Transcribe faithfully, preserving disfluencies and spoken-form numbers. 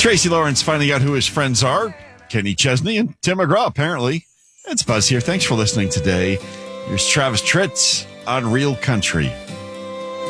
Tracy Lawrence finding out who his friends are. Kenny Chesney and Tim McGraw, apparently. It's Buzz here. Thanks for listening today. Here's Travis Tritz on Real Country.